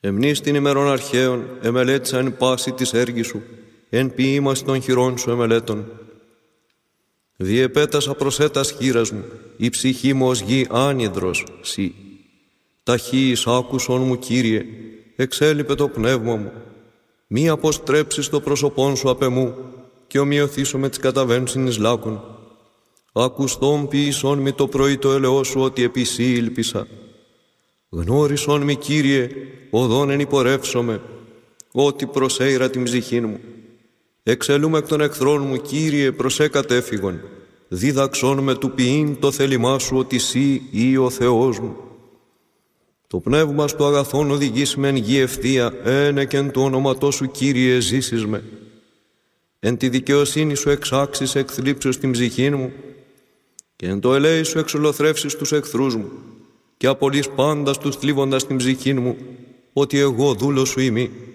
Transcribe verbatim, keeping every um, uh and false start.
Εμνείς την ημερών αρχαίων, εμελέτησα εν πάση της έργης σου, εν ποίημας των χειρών σου εμελέτων. Διεπέτασα προσέτας χείρας μου, η ψυχή μου ως γη άνυδρος, σύ. Ταχύης άκουσον μου, Κύριε, εξέλιπε το πνεύμα μου. Μη αποστρέψεις το πρόσωπόν σου απ' εμού, και ομοιωθήσω με τις καταβαίνσιν εις λάκων. Ακουστόν ποιησόν μη το πρωί το ελαιό σου, ότι επί σύ ήλπισα. Γνώρισον μη, Κύριε, οδόν εν υπορεύσομαι, ότι προσέειρα την ψυχήν μου. Εξελούμε εκ των εχθρών μου, Κύριε, προσέ κατέφυγον. Δίδαξόν με του ποιήν το θέλημά σου, ότι σύ ή ο Θεός μου. Το πνεύμα στο αγαθόν οδηγείς με εν γη ευθεία, ένε και εν το όνοματό σου, Κύριε, ζήσεις με. Εν τη δικαιοσύνη σου εξάξεις εκ θλίψεως την ψυχήν μου, και εν το ελέη σου εξολοθρεύσεις τους εχθρούς μου, και απολύς πάντας τους θλίβοντας την ψυχήν μου, ότι εγώ δούλος σου είμαι.